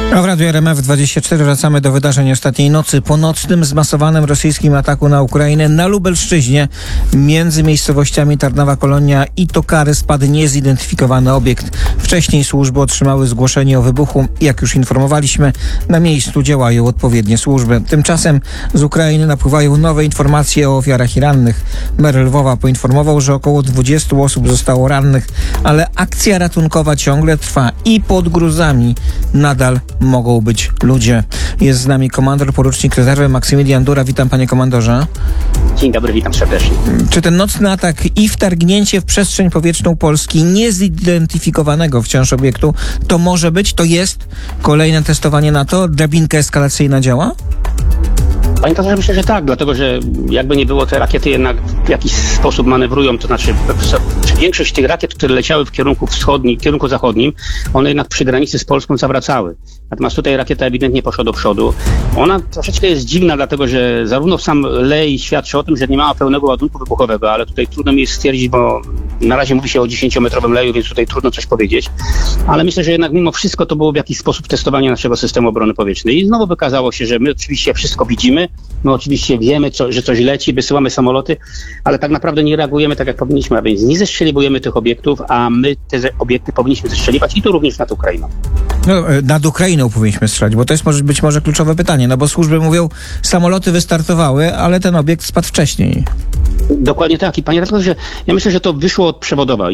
W Radiu RMF24 wracamy do wydarzeń ostatniej nocy. Po nocnym, zmasowanym rosyjskim ataku na Ukrainę na Lubelszczyźnie między miejscowościami Tarnowa Kolonia i Tokary spadł niezidentyfikowany obiekt. Wcześniej służby otrzymały zgłoszenie o wybuchu. Jak już informowaliśmy, na miejscu działają odpowiednie służby. Tymczasem z Ukrainy napływają nowe informacje o ofiarach i rannych. Mer Lwowa poinformował, że około 20 osób zostało rannych, ale akcja ratunkowa ciągle trwa i pod gruzami nadal mogą być ludzie. Jest z nami komandor, porucznik rezerwy Maksymilian Dura. Witam, panie komandorze. Dzień dobry, witam serdecznie. Czy ten nocny atak i wtargnięcie w przestrzeń powietrzną Polski niezidentyfikowanego wciąż obiektu to może być, to jest kolejne testowanie NATO? Drabinka eskalacyjna działa? Panie profesorze, myślę, że tak, dlatego że jakby nie było, te rakiety jednak w jakiś sposób manewrują, to znaczy większość tych rakiet, które leciały w kierunku wschodnim, w kierunku zachodnim, one jednak przy granicy z Polską zawracały. Natomiast tutaj rakieta ewidentnie poszła do przodu. Ona troszeczkę jest dziwna, dlatego że zarówno sam lej świadczy o tym, że nie ma pełnego ładunku wybuchowego, ale tutaj trudno mi jest stwierdzić, bo na razie mówi się o 10-metrowym leju, więc tutaj trudno coś powiedzieć. Ale myślę, że jednak mimo wszystko to było w jakiś sposób testowanie naszego systemu obrony powietrznej. I znowu wykazało się, że my oczywiście wszystko widzimy, my oczywiście wiemy, że coś leci, wysyłamy samoloty, ale tak naprawdę nie reagujemy tak, jak powinniśmy, a więc nie zestrzeliwujemy tych obiektów, a my te obiekty powinniśmy zestrzeliwać i to również nad Ukrainą. No, nad Ukrainą powinniśmy strzelać, bo to jest być może kluczowe pytanie, no bo służby mówią, samoloty wystartowały, ale ten obiekt spadł wcześniej. Dokładnie tak. I panie redaktorze, ja myślę, że to wyszło od przewodowa.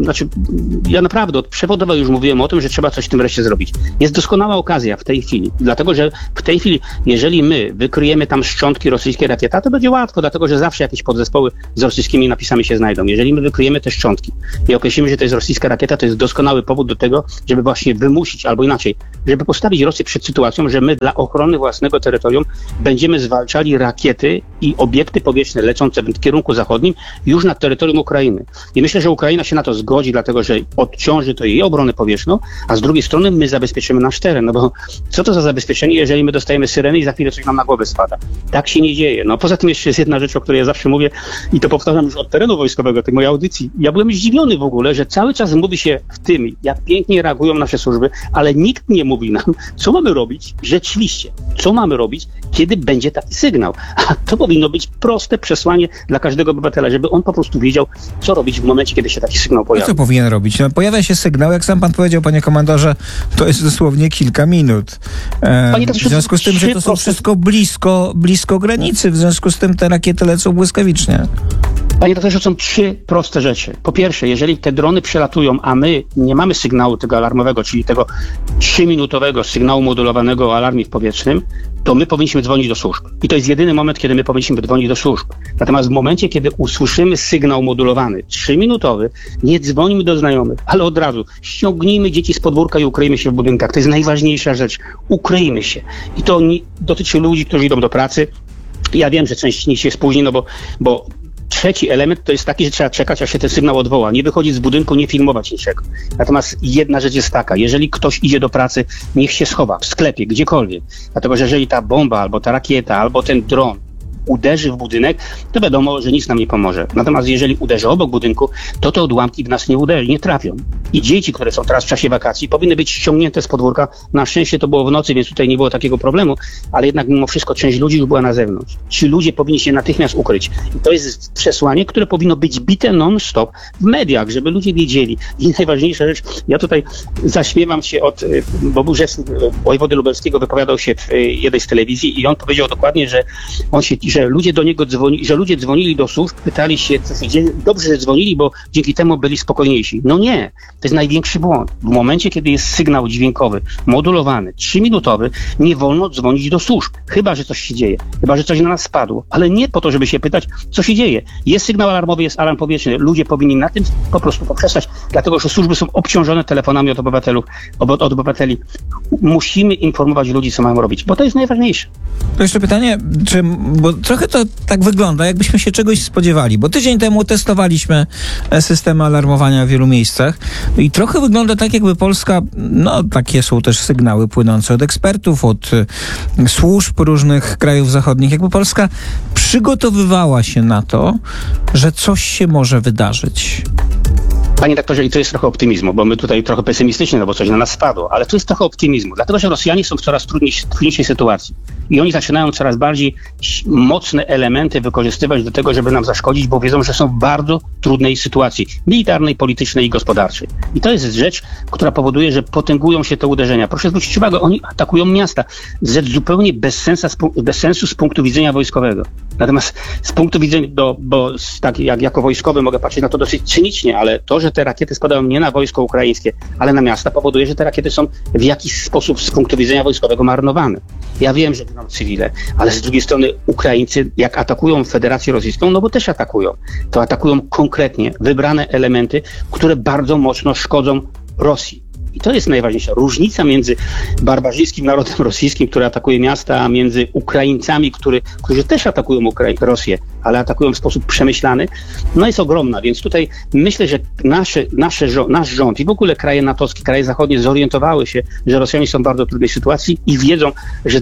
Ja naprawdę od przewodowa już mówiłem o tym, że trzeba coś w tym wreszcie zrobić. Jest doskonała okazja w tej chwili, dlatego że w tej chwili, jeżeli my wykryjemy tam szczątki rosyjskiej rakiety, to będzie łatwo, dlatego że zawsze jakieś podzespoły z rosyjskimi napisami się znajdą. Jeżeli my wykryjemy te szczątki i określimy, że to jest rosyjska rakieta, to jest doskonały powód do tego, żeby właśnie wymusić, albo inaczej, żeby postawić Rosję przed sytuacją, że my dla ochrony własnego terytorium będziemy zwalczali rakiety i obiekty powietrzne lecące w kierunku zachodnim już nad terytorium Ukrainy. I myślę, że Ukraina się na to zgodzi, dlatego że odciąży to jej obronę powietrzną, a z drugiej strony my zabezpieczymy nasz teren. No bo co to za zabezpieczenie, jeżeli my dostajemy syreny i za chwilę coś nam na głowę spada? Tak się nie dzieje. No poza tym jeszcze jest jedna rzecz, o której ja zawsze mówię i to powtarzam już od terenu wojskowego, tej mojej audycji. Ja byłem zdziwiony w ogóle, że cały czas mówi się w tym, jak pięknie reagują nasze służby, ale nikt nie mówi nam, co mamy robić rzeczywiście, co mamy robić, kiedy będzie taki sygnał. A to powinno być proste przesłanie dla każdego obywatela, żeby on po prostu wiedział, co robić w momencie, kiedy się taki sygnał pojawi. Co powinien robić? No, pojawia się sygnał, jak sam pan powiedział, panie komandorze, to jest dosłownie kilka minut. W związku z tym, że to są wszystko blisko granicy, w związku z tym te rakiety lecą błyskawicznie. Panie doktorze, są trzy proste rzeczy. Po pierwsze, jeżeli te drony przelatują, a my nie mamy sygnału tego alarmowego, czyli tego 3-minutowego sygnału modulowanego o alarmie powietrznym, to my powinniśmy dzwonić do służb. I to jest jedyny moment, kiedy my powinniśmy dzwonić do służb. Natomiast w momencie, kiedy usłyszymy sygnał modulowany, 3-minutowy, nie dzwonimy do znajomych, ale od razu ściągnijmy dzieci z podwórka i ukryjmy się w budynkach. To jest najważniejsza rzecz. Ukryjmy się. I to nie dotyczy ludzi, którzy idą do pracy. Ja wiem, że część z nich się spóźni, no bo trzeci element to jest taki, że trzeba czekać, aż się ten sygnał odwoła. Nie wychodzić z budynku, nie filmować niczego. Natomiast jedna rzecz jest taka, jeżeli ktoś idzie do pracy, niech się schowa w sklepie, gdziekolwiek. Dlatego, że jeżeli ta bomba, albo ta rakieta, albo ten dron uderzy w budynek, to wiadomo, że nic nam nie pomoże. Natomiast jeżeli uderzy obok budynku, to te odłamki w nas nie uderzy, nie trafią. I dzieci, które są teraz w czasie wakacji, powinny być ściągnięte z podwórka. Na szczęście to było w nocy, więc tutaj nie było takiego problemu, ale jednak mimo wszystko część ludzi już była na zewnątrz. Ci ludzie powinni się natychmiast ukryć. I to jest przesłanie, które powinno być bite non-stop w mediach, żeby ludzie wiedzieli. I najważniejsza rzecz, ja tutaj zaśmiewam się bo Burzewski, wojewody lubelskiego, wypowiadał się w jednej z telewizji i on powiedział dokładnie, że ludzie do niego ludzie dzwonili do służb, pytali się, co się dzieje. Dobrze, że dzwonili, bo dzięki temu byli spokojniejsi. No nie, to jest największy błąd. W momencie, kiedy jest sygnał dźwiękowy, modulowany, 3-minutowy, nie wolno dzwonić do służb. Chyba że coś się dzieje. Chyba że coś na nas spadło. Ale nie po to, żeby się pytać, co się dzieje. Jest sygnał alarmowy, jest alarm powietrzny. Ludzie powinni na tym po prostu poprzestać, dlatego że służby są obciążone telefonami od obywateli. Musimy informować ludzi, co mają robić, bo to jest najważniejsze. To jeszcze pytanie, bo trochę to tak wygląda, jakbyśmy się czegoś spodziewali, bo tydzień temu testowaliśmy systemy alarmowania w wielu miejscach i trochę wygląda tak, jakby Polska, no takie są też sygnały płynące od ekspertów, od służb różnych krajów zachodnich, jakby Polska przygotowywała się na to, że coś się może wydarzyć. Panie doktorze, i to jest trochę optymizmu, bo my tutaj trochę pesymistycznie, no bo coś na nas spadło, ale to jest trochę optymizmu, dlatego że Rosjanie są w coraz trudniejszej sytuacji i oni zaczynają coraz bardziej mocne elementy wykorzystywać do tego, żeby nam zaszkodzić, bo wiedzą, że są w bardzo trudnej sytuacji militarnej, politycznej i gospodarczej. I to jest rzecz, która powoduje, że potęgują się te uderzenia. Proszę zwrócić uwagę, oni atakują miasta. Rzecz zupełnie bez sensu z punktu widzenia wojskowego. Natomiast z punktu widzenia, tak jak jako wojskowy mogę patrzeć na to dosyć cynicznie, ale to, że te rakiety spadają nie na wojsko ukraińskie, ale na miasta, powoduje, że te rakiety są w jakiś sposób z punktu widzenia wojskowego marnowane. Ja wiem, że giną cywile, ale z drugiej strony Ukraińcy, jak atakują Federację Rosyjską, no bo też atakują, to atakują konkretnie wybrane elementy, które bardzo mocno szkodzą Rosji. I to jest najważniejsza różnica między barbarzyńskim narodem rosyjskim, który atakuje miasta, a między Ukraińcami, którzy też atakują Rosję, ale atakują w sposób przemyślany, no jest ogromna. Więc tutaj myślę, że nasz rząd i w ogóle kraje natowskie, kraje zachodnie zorientowały się, że Rosjanie są w bardzo trudnej sytuacji i wiedzą, że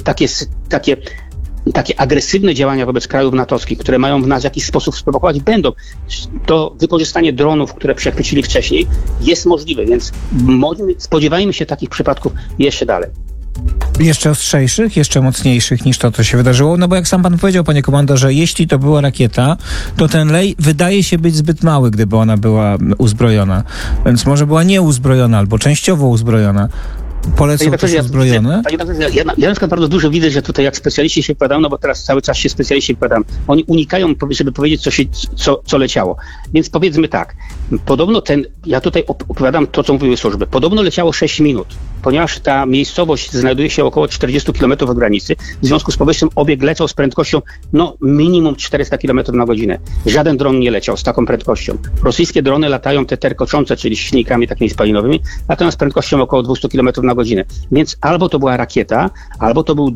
takie agresywne działania wobec krajów natowskich, które mają w nas w jakiś sposób sprowokować, będą. To wykorzystanie dronów, które przechwycili wcześniej, jest możliwe, więc spodziewajmy się takich przypadków jeszcze dalej. Jeszcze ostrzejszych, jeszcze mocniejszych niż to, co się wydarzyło. No bo jak sam pan powiedział, panie komandorze, jeśli to była rakieta, to ten lej wydaje się być zbyt mały, gdyby ona była uzbrojona. Więc może była nieuzbrojona albo częściowo uzbrojona. Polecą też uzbrojone? Ja na przykład bardzo dużo widzę, że tutaj jak specjaliści się wkładają, no bo teraz cały czas się specjaliści wkładają, oni unikają, żeby powiedzieć, co leciało. Więc powiedzmy tak, podobno ja tutaj opowiadam to, co mówiły służby, podobno leciało 6 minut, ponieważ ta miejscowość znajduje się około 40 km od granicy, w związku z powyższym obieg leciał z prędkością, minimum 400 km na godzinę. Żaden dron nie leciał z taką prędkością. Rosyjskie drony latają te terkoczące, czyli silnikami takimi spalinowymi, latają z prędkością około 200 km na godzinę. Więc albo to była rakieta, albo to był